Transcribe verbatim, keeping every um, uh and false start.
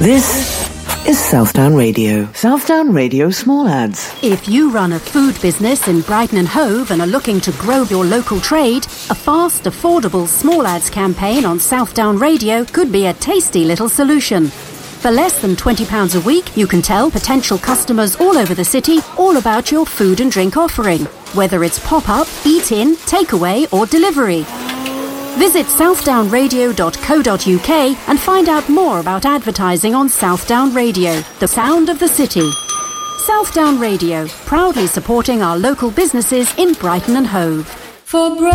This is Southdown Radio. Southdown Radio Small Ads. If you run a food business in Brighton and Hove and are looking to grow your local trade, a fast, affordable small ads campaign on Southdown Radio could be a tasty little solution. For less than twenty pounds a week, you can tell potential customers all over the city all about your food and drink offering, whether it's pop-up, eat-in, takeaway or delivery. Visit southdown radio dot co dot uk and find out more about advertising on Southdown Radio, the sound of the city. Southdown Radio, proudly supporting our local businesses in Brighton and Hove. For